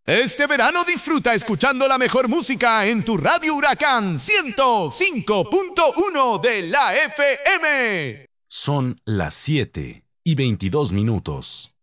Este verano disfruta escuchando la mejor música en tu Radio Huracán 105.1 de la FM. Son las 7:22.